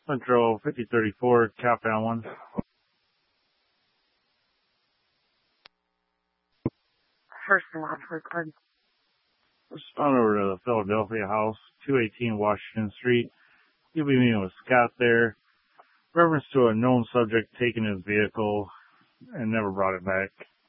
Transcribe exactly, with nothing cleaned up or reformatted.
Central fifty thirty-four, Cap Allen. First and last record. Respond over to the Philadelphia house, two eighteen Washington Street. You'll be meeting with Scott there. Reference to a known subject taking his vehicle and never brought it back.